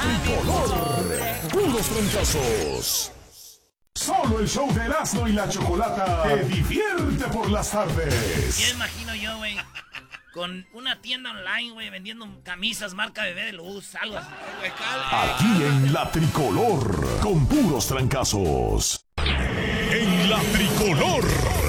Tricolor, puros trancazos. Solo el show de Erasmo y la Chocolata te divierte por las tardes. Ya imagino yo, güey, con una tienda online, güey, vendiendo camisas marca Bebé de Luz, algo así. Aquí en la Tricolor, con puros trancazos. En la Tricolor.